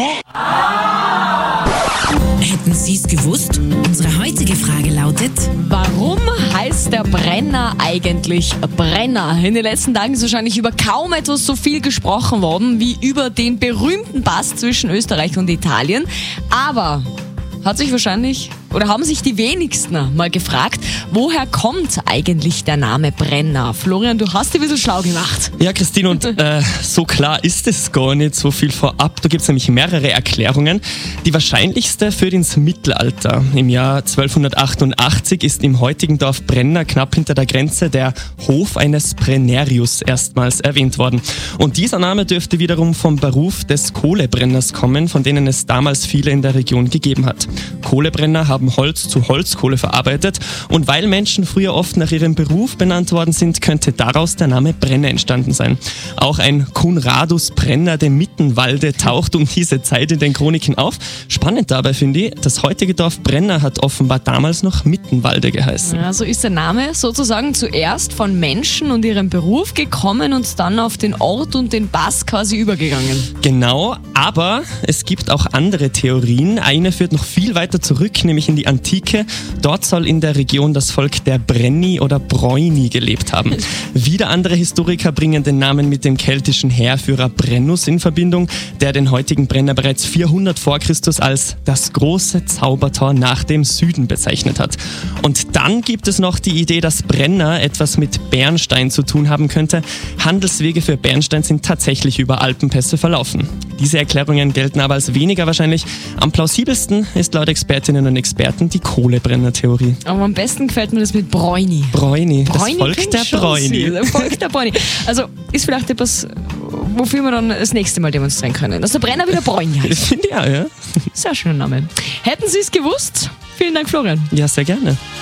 Hätten Sie es gewusst? Unsere heutige Frage lautet: Warum heißt der Brenner eigentlich Brenner? In den letzten Tagen ist wahrscheinlich über kaum etwas so viel gesprochen worden wie über den berühmten Pass zwischen Österreich und Italien. Aber haben sich die wenigsten mal gefragt, woher kommt eigentlich der Name Brenner? Florian, du hast dich ein bisschen schlau gemacht. Ja, Christine, und so klar ist es gar nicht so viel vorab. Da gibt es nämlich mehrere Erklärungen. Die wahrscheinlichste führt ins Mittelalter. Im Jahr 1288 ist im heutigen Dorf Brenner, knapp hinter der Grenze, der Hof eines Brennerius erstmals erwähnt worden. Und dieser Name dürfte wiederum vom Beruf des Kohlebrenners kommen, von denen es damals viele in der Region gegeben hat. Kohlebrenner haben Holz zu Holzkohle verarbeitet, und weil Menschen früher oft nach ihrem Beruf benannt worden sind, könnte daraus der Name Brenner entstanden sein. Auch ein Conradus Brenner de Mittenwalde taucht um diese Zeit in den Chroniken auf. Spannend dabei finde ich, das heutige Dorf Brenner hat offenbar damals noch Mittenwalde geheißen. Ja, so ist der Name sozusagen zuerst von Menschen und ihrem Beruf gekommen und dann auf den Ort und den Pass quasi übergegangen. Genau, aber es gibt auch andere Theorien. Eine führt noch viel weiter zurück, nämlich in die Antike. Dort soll in der Region das Volk der Brenni oder Broini gelebt haben. Wieder andere Historiker bringen den Namen mit dem keltischen Heerführer Brennus in Verbindung, der den heutigen Brenner bereits 400 vor Christus als das große Zaubertor nach dem Süden bezeichnet hat. Und dann gibt es noch die Idee, dass Brenner etwas mit Bernstein zu tun haben könnte. Handelswege für Bernstein sind tatsächlich über Alpenpässe verlaufen. Diese Erklärungen gelten aber als weniger wahrscheinlich. Am plausibelsten ist laut Expertinnen und Experten die Kohlebrenner-Theorie. Aber am besten gefällt mir das mit Broini. Broini, das Volk der Broini. Das Volk der Broini. Also ist vielleicht etwas, wofür wir dann das nächste Mal demonstrieren können. Dass der Brenner wieder Broini heißt. Ich finde ja. Sehr schöner Name. Hätten Sie es gewusst? Vielen Dank, Florian. Ja, sehr gerne.